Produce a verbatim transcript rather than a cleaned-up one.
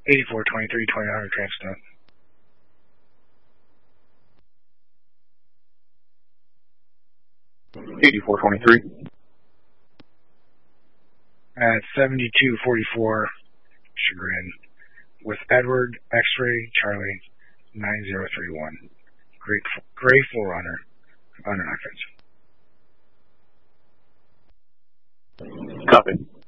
eighty-four twenty-three, twenty-nine hundred transcend. eighty-four twenty-three. At seventy-two forty-four, Chagrin. With Edward, X-Ray, Charlie, nine zero three one. Great, Grateful Runner, under nine fence. Copy.